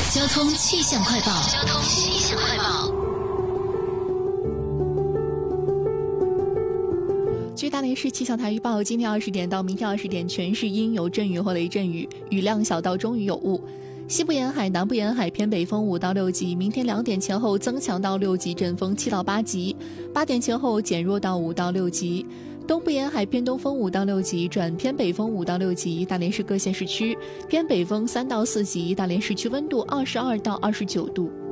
交通气象快报。 据大连市气象台预报，今天20点到明天20点，全市阴有阵雨或雷阵雨，雨量小到中雨有雾。西部沿海、南部沿海偏北风5到6级，明天2点前后增强到6级，阵风7到8级；8点前后减弱到5到6级。东部沿海偏东风5到6级转偏北风5到6级，大连市各县市区偏北风3到4级，大连市区温度22到29度。